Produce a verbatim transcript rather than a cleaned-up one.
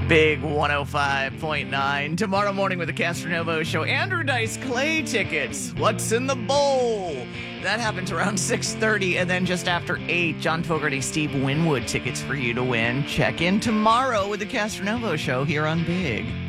Big one oh five point nine. Tomorrow morning with the Castronovo Show. Andrew Dice Clay tickets. What's in the bowl? That happens around six thirty. And then just after eight, John Fogerty, Steve Winwood tickets for you to win. Check in tomorrow with the Castronovo Show here on Big.